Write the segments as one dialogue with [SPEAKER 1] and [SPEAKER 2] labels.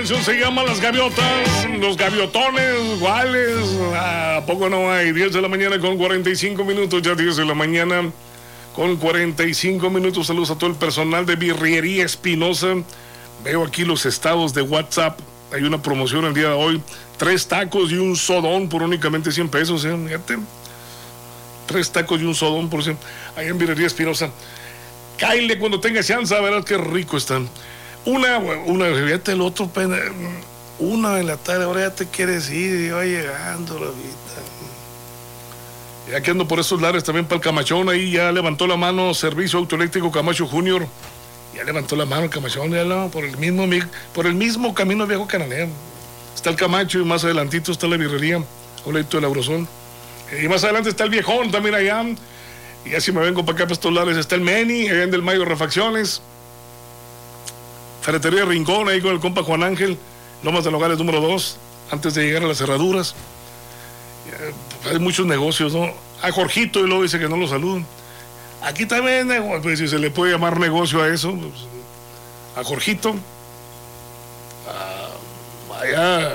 [SPEAKER 1] Se llama Las Gaviotas, los gaviotones, iguales. ¿A poco no hay? 10 de la mañana con 45 minutos, ya 10 de la mañana con 45 minutos. Saludos a todo el personal de Birrería Espinosa. Veo aquí los estados de WhatsApp. Hay una promoción el día de hoy. 3 tacos y un sodón por únicamente 100 pesos, fíjate. 3 tacos y un sodón por 100. Ahí en Birrería Espinosa. Cáile cuando tenga chance, verás qué rico están. Una, fíjate el otro, 1 de la tarde, ahora ya te quieres ir, y va llegando la vida. Ya que ando por esos lares también para el Camachón, ahí ya levantó la mano Servicio Autoeléctrico Camacho Junior. Ya levantó la mano el Camachón, ya no, por el mismo camino viejo cananeo. Está el Camacho y más adelantito está la birrería, Oleito del Aurosol. Y más adelante está el Viejón también allá. Y ya si me vengo para acá para estos lares está el Meni, allá en Del Mayo Refacciones. Ferretería Rincón, ahí con el compa Juan Ángel, Lomas de Nogales número 2, antes de llegar a las cerraduras. Hay muchos negocios, ¿no? A Jorgito, y luego dice que no lo saludan. Aquí también, pues si se le puede llamar negocio a eso, pues, a Jorgito, allá,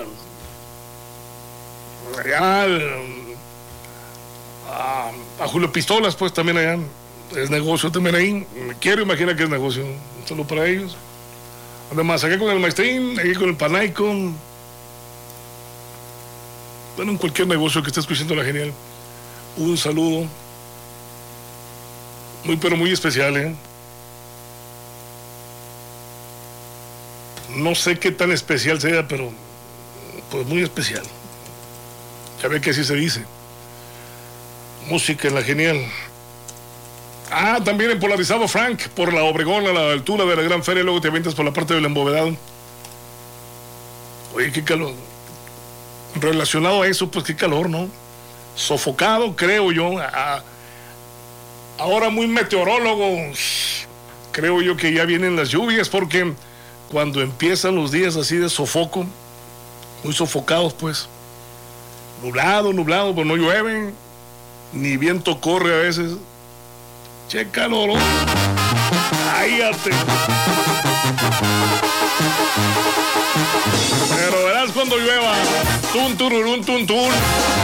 [SPEAKER 1] a Julio Pistolas, pues también allá, es negocio también ahí. Me quiero imaginar que es negocio, solo para ellos. Además, aquí con el Maestrín, aquí con el Panaico. Bueno, en cualquier negocio que esté escuchando la genial. Un saludo. Muy, pero muy especial, No sé qué tan especial sea, pero pues muy especial. Ya ve que así se dice. Música en la genial. También en Polarizado Frank, por la Obregón, a la altura de la Gran Feria, luego te avientas por la parte del embovedado. Oye, qué calor. Relacionado a eso, pues qué calor, ¿no? Sofocado, creo yo. Ahora muy meteorólogo. Creo yo que ya vienen las lluvias, porque cuando empiezan los días así de sofoco, muy sofocados, pues. Nublado, pues no llueve, ni viento corre a veces. Che calor, cállate. Pero verás cuando llueva. Tun, tururún, tun, tun.